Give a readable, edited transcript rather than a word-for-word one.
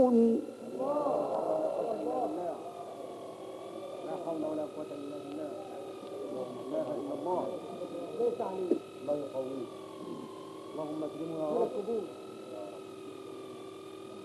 لا حول ولا قوة إلا بالله. لا إله إلا الله. الله يقويك. اللهم اكرمنا يا رب.